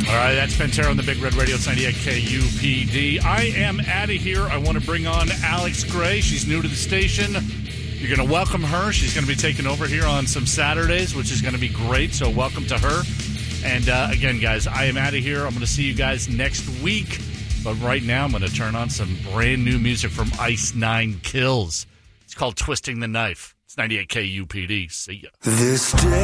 All right, that's Pantera on the Big Red Radio. It's 98 KUPD. I am out of here. I want to bring on Alex Gray. She's new to the station. You're going to welcome her. She's going to be taking over here on some Saturdays, which is going to be great. So welcome to her. And again, guys, I am out of here. I'm going to see you guys next week. But right now, I'm going to turn on some brand new music from Ice Nine Kills. It's called Twisting the Knife. It's 98 KUPD. See ya.